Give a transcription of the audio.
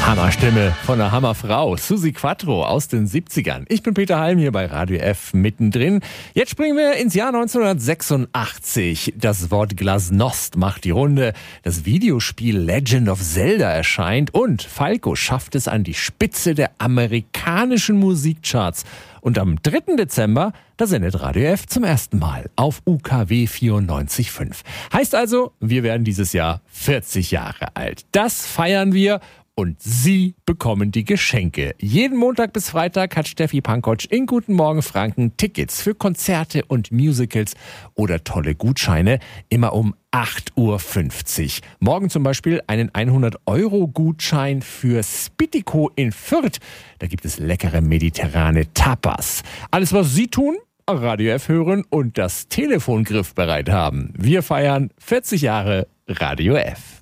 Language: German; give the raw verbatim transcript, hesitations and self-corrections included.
Hammerstimme von einer Hammerfrau, Susi Quattro aus den siebzigern. Ich bin Peter Halm hier bei Radio F mittendrin. Jetzt springen wir ins Jahr neunzehnhundertsechsundachtzig. Das Wort Glasnost macht die Runde. Das Videospiel Legend of Zelda erscheint und Falco schafft es an die Spitze der amerikanischen Musikcharts. Und am dritten Dezember, da sendet Radio F zum ersten Mal auf U K W vierundneunzig Komma fünf. Heißt also, wir werden dieses Jahr vierzig Jahre alt. Das feiern wir. Und Sie bekommen die Geschenke. Jeden Montag bis Freitag hat Steffi Pankotsch in Guten Morgen Franken Tickets für Konzerte und Musicals oder tolle Gutscheine, immer um acht Uhr fünfzig. Morgen zum Beispiel einen hundert Euro Gutschein für Spittico in Fürth. Da gibt es leckere mediterrane Tapas. Alles, was Sie tun, Radio F hören und das Telefon griffbereit haben. Wir feiern vierzig Jahre Radio F.